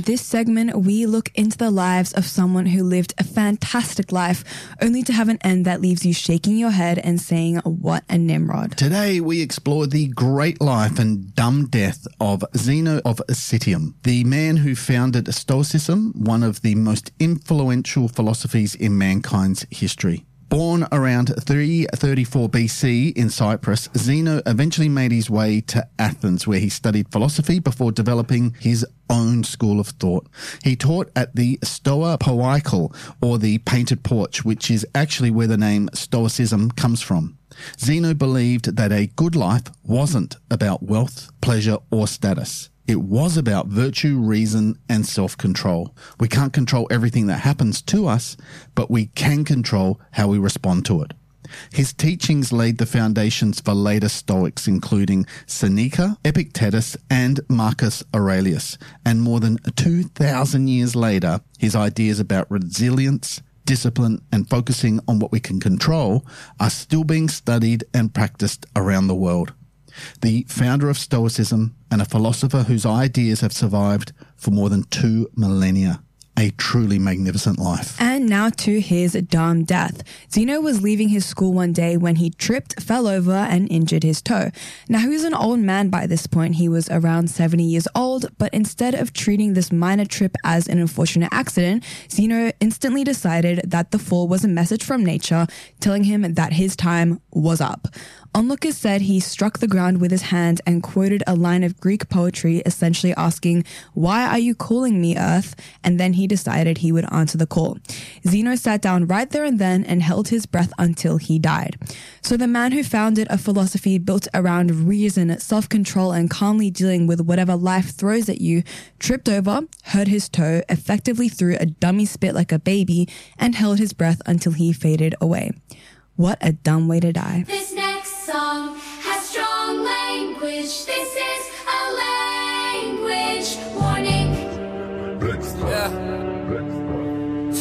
this segment, we look into the lives of someone who lived a fantastic life, only to have an end that leaves you shaking your head and saying, what a Nimrod. Today, we explore the great life and dumb death of Zeno of Citium, the man who founded Stoicism, one of the most influential philosophies in mankind's history. Born around 334 BC in Cyprus, Zeno eventually made his way to Athens, where he studied philosophy before developing his own school of thought. He taught at the Stoa Poikile, or the Painted Porch, which is actually where the name Stoicism comes from. Zeno believed that a good life wasn't about wealth, pleasure, or status. It was about virtue, reason, and self-control. We can't control everything that happens to us, but we can control how we respond to it. His teachings laid the foundations for later Stoics, including Seneca, Epictetus, and Marcus Aurelius. And more than 2,000 years later, his ideas about resilience, discipline, and focusing on what we can control are still being studied and practiced around the world. The founder of Stoicism and a philosopher whose ideas have survived for more than 2 millennia. A truly magnificent life. And now to his dumb death. Zeno was leaving his school one day when he tripped, fell over, and injured his toe. Now, he was an old man by this point. He was around 70 years old, but instead of treating this minor trip as an unfortunate accident, Zeno instantly decided that the fall was a message from nature telling him that his time was up. Onlookers said he struck the ground with his hand and quoted a line of Greek poetry essentially asking, "Why are you calling me, Earth?" And then he decided he would answer the call. Zeno sat down right there and then and held his breath until he died. So the man who founded a philosophy built around reason, self-control, and calmly dealing with whatever life throws at you, tripped over, hurt his toe, effectively threw a dummy spit like a baby, and held his breath until he faded away. What a dumb way to die. This next song has strong language. This is